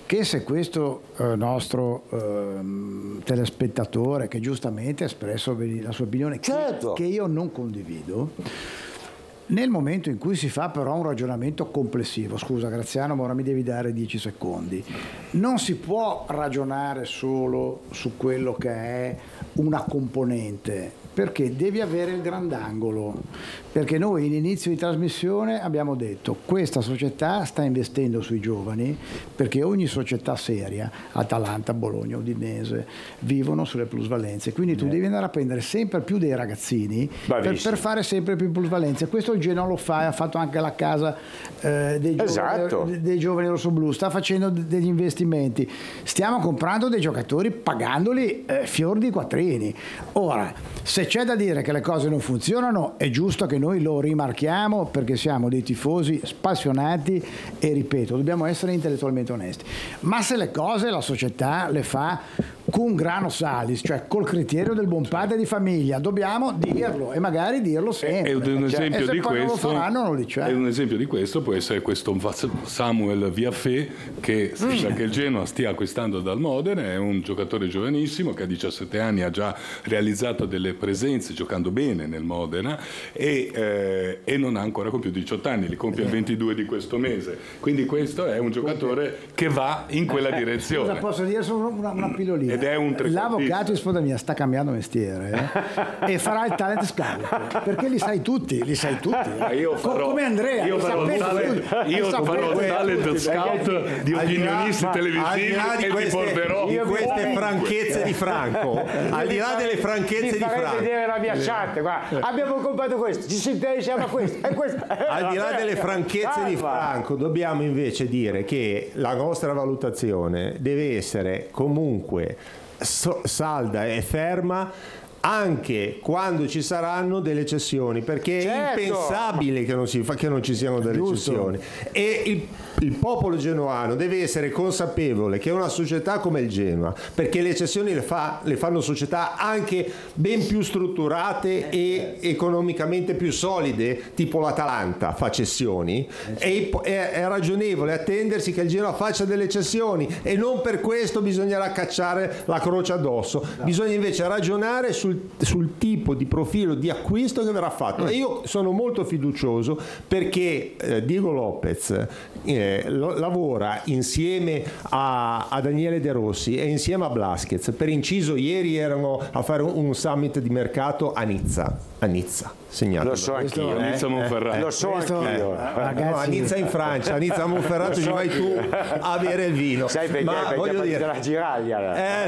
che se questo nostro telespettatore, che giustamente ha espresso la sua opinione, certo, che io non condivido, nel momento in cui si fa però un ragionamento complessivo, scusa Graziano, ma ora mi devi dare 10 secondi, non si può ragionare solo su quello che è una componente, perché devi avere il grandangolo, perché noi in inizio di trasmissione abbiamo detto questa società sta investendo sui giovani, perché ogni società seria, Atalanta, Bologna, Udinese, vivono sulle plusvalenze, quindi tu devi andare a prendere sempre più dei ragazzini per fare sempre più plusvalenze. Questo il Genoa lo fa, ha fatto anche la casa dei giovani rossoblù, sta facendo degli investimenti, stiamo comprando dei giocatori pagandoli fior di quattrini. Ora, se c'è da dire che le cose non funzionano, è giusto che noi lo rimarchiamo, perché siamo dei tifosi spassionati e, ripeto, dobbiamo essere intellettualmente onesti. Ma se le cose la società le fa cum grano salis, cioè col criterio del buon padre di famiglia, dobbiamo dirlo, e magari dirlo sempre. E un esempio di questo, un esempio di questo può essere questo Samuel Viafé, che sembra che il Genoa stia acquistando dal Modena. È un giocatore giovanissimo che a 17 anni ha già realizzato delle presenze giocando bene nel Modena e non ha ancora compiuto 18 anni, li compie il 22 di questo mese, quindi questo è un giocatore che va in quella direzione. Cosa posso dire? Sono una pillolina. Ed è un l'avvocato di sfoda mia sta cambiando mestiere e farà il talent scout, perché li sai tutti. Io farò, come Andrea, io farò il talent scout di opinionisti televisivi e ti porterò di queste franchezze di Franco, al di là delle franchezze di Franco, vedere la mia chat, guarda, abbiamo comprato questo, ci si interessa a questo, al di là delle franchezze di Franco, dobbiamo invece dire che la nostra valutazione deve essere comunque salda e ferma anche quando ci saranno delle cessioni, perché è impensabile che non ci siano delle cessioni, e il popolo genuano deve essere consapevole che una società come il Genoa, perché le cessioni le fanno società anche ben più strutturate e economicamente più solide, tipo l'Atalanta fa cessioni, e è ragionevole attendersi che il Genoa faccia delle cessioni, e non per questo bisognerà cacciare la croce addosso. Bisogna invece ragionare sul tipo di profilo di acquisto che verrà fatto, e io sono molto fiducioso perché Diego Lopez lavora insieme a Daniele De Rossi e insieme a Blasquez. Per inciso, ieri erano a fare un summit di mercato a Nizza. Segnatelo. Lo so anch'io. A Nizza Monferrato. Lo so anch'io. A Nizza in Francia, a Nizza Monferrato ci vai tu a bere il vino. Sai perché? Ma voglio dire, la giraglia.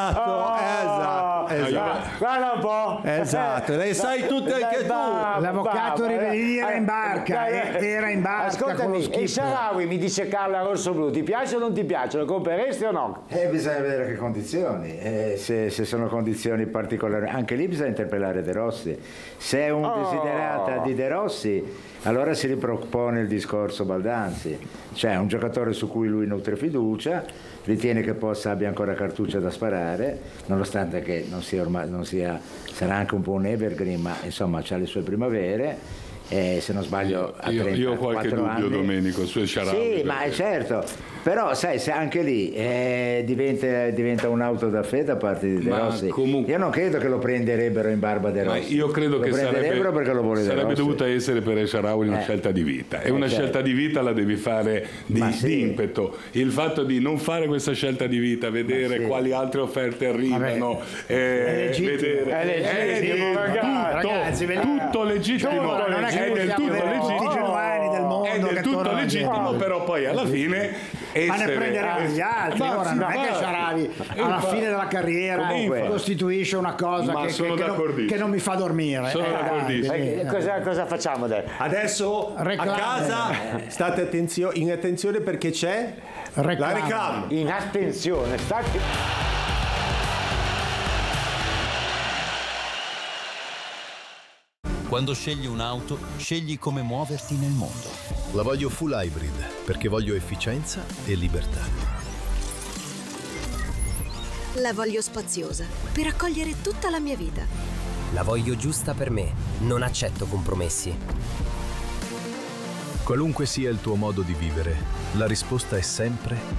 Esatto. Guarda un po'. Esatto, le sai tutte anche tu. L'avvocato Rivellini era in barca. Ascoltami, e Shaarawy, mi dice Carla Rossoblù, ti piace o non ti piace? Lo compreresti o no? Bisogna vedere che condizioni, se sono condizioni particolari, anche lì bisogna interpellare De Rossi. Se è un desiderata di De Rossi, allora si ripropone il discorso Baldanzi, cioè un giocatore su cui lui nutre fiducia, ritiene che abbia ancora cartuccia da sparare, nonostante che non sia, sarà anche un po' un evergreen, ma insomma c'ha le sue primavere. Se non sbaglio a 34 io ho qualche dubbio anni. Domenico su Shaarawy. Sì, ma è certo, però sai, se anche lì diventa un'auto da fe da parte di De Rossi, io non credo che lo prenderebbero in barba De Rossi. Ma io credo che sarebbe dovuta essere per Shaarawy una scelta di vita, e una scelta di vita la devi fare di impeto. Il fatto di non fare questa scelta di vita, vedere quali altre offerte arrivano, vedere ragazzi, tutto legittimo, è del tutto legittimo, però poi alla fine ma ne prenderanno gli altri. Ora non è che Shaarawy alla fine della carriera costituisce una cosa che non mi fa dormire. Cosa facciamo adesso? A casa state in attenzione, perché c'è la reclama. In attenzione, Quando scegli un'auto, scegli come muoverti nel mondo. La voglio full hybrid, perché voglio efficienza e libertà. La voglio spaziosa, per accogliere tutta la mia vita. La voglio giusta per me, non accetto compromessi. Qualunque sia il tuo modo di vivere, la risposta è sempre